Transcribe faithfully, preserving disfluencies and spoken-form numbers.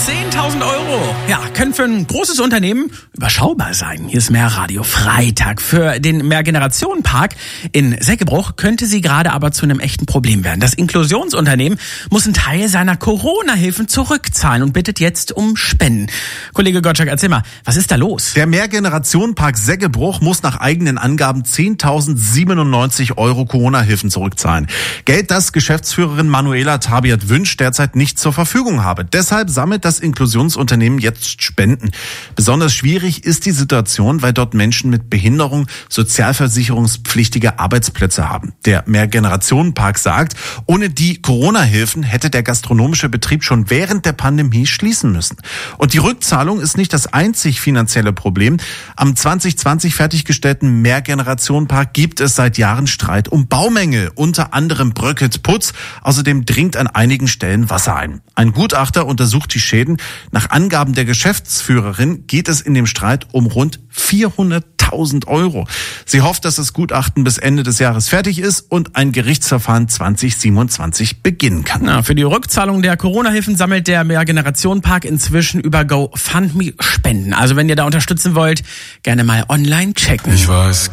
zehntausend Euro, ja, können für ein großes Unternehmen überschaubar sein. Hier ist Mehrradio Freitag. Für den Mehrgenerationenpark in Seckebruch könnte sie gerade aber zu einem echten Problem werden. Das Inklusionsunternehmen muss einen Teil seiner Corona-Hilfen zurückzahlen und bittet jetzt um Spenden. Kollege Gottschalk, erzähl mal, was ist da los? Der Mehrgenerationenpark Seckebruch muss nach eigenen Angaben zehntausendsiebenundneunzig Euro Corona-Hilfen zurückzahlen. Geld, das Geschäftsführerin Manuela Tabiat Wünsch derzeit nicht zur Verfügung habe. Deshalb sammelt das Inklusionsunternehmen jetzt Spenden. Besonders schwierig ist die Situation, weil dort Menschen mit Behinderung sozialversicherungspflichtige Arbeitsplätze haben. Der Mehrgenerationenpark sagt, ohne die Corona-Hilfen hätte der gastronomische Betrieb schon während der Pandemie schließen müssen. Und die Rückzahlung ist nicht das einzig finanzielle Problem. Am zwanzig zwanzig fertiggestellten Mehrgenerationenpark gibt es seit Jahren Streit um Baumängel. Unter anderem bröckelt Putz. Außerdem dringt an einigen Stellen Wasser ein. Ein Gutachter untersucht die Schäden. Nach Angaben der Geschäftsführerin geht es in dem Streit um rund vierhunderttausend Euro. Sie hofft, dass das Gutachten bis Ende des Jahres fertig ist und ein Gerichtsverfahren zwanzig siebenundzwanzig beginnen kann. Na, für die Rückzahlung der Corona-Hilfen sammelt der Mehrgenerationenpark inzwischen über GoFundMe Spenden. Also wenn ihr da unterstützen wollt, gerne mal online checken. Ich weiß